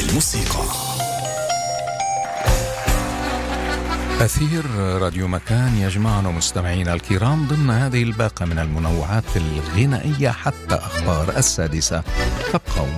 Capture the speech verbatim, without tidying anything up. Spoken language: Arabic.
الموسيقى. أثير راديو مكان يجمعنا مستمعينا الكرام ضمن هذه الباقة من المنوعات الغنائية حتى أخبار السادسة.